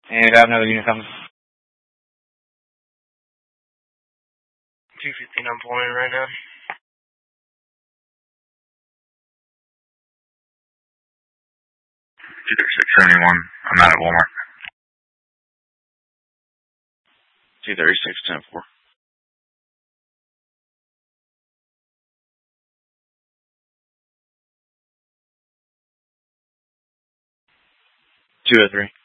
And I have another unit coming. 215, I'm pulling in right now. 23671, I'm out at Walmart. 236-10-4. 203.